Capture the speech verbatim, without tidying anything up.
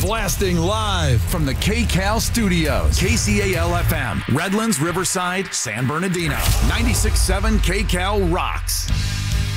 Broadcasting live from the K C A L studios. K C A L F M, Redlands, Riverside, San Bernardino. ninety-six point seven K C A L rocks.